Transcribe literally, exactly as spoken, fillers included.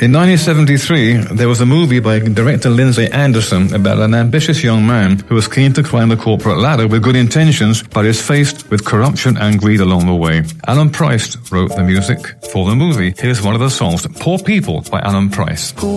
In nineteen seventy-three, there was a movie by director Lindsay Anderson about an ambitious young man who was keen to climb the corporate ladder with good intentions, but is faced with corruption and greed along the way. Alan Price wrote the music for the movie. Here's one of the songs, Poor People by Alan Price.